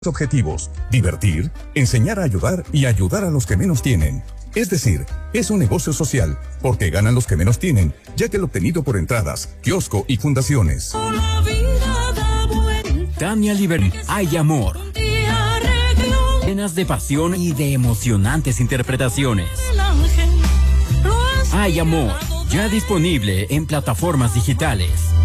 objetivos: divertir, enseñar a ayudar y ayudar a los que menos tienen. Es decir, es un negocio social, porque ganan los que menos tienen, ya que lo obtenido por entradas, kiosco y fundaciones. Tania Liberty, Hay Amor. Llenas de pasión y de emocionantes interpretaciones. Hay Amor, ya disponible en plataformas digitales.